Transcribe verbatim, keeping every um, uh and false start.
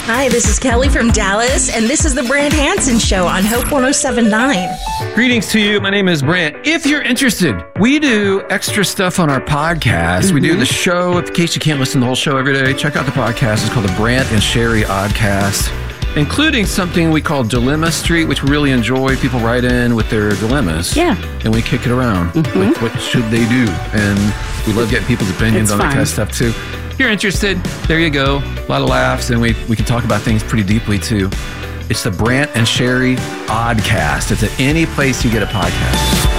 Hi, this is Kelly from Dallas, and this is the Brant Hansen Show on Hope one oh seven point nine. Greetings to you. My name is Brant. If you're interested, we do extra stuff on our podcast. Mm-hmm. We do the show. In case you can't listen to the whole show every day, check out the podcast. It's called the Brant and Sherry Oddcast, including something we call Dilemma Street, which we really enjoy. People write in with their dilemmas. Yeah. And we kick it around. Mm-hmm. Like, what should they do? And we love getting people's opinions it's on fun. that kind of stuff, too. If you're interested, there you go. A lot of laughs, and we, we can talk about things pretty deeply, too. It's the Brant and Sherry Oddcast. It's at any place you get a podcast.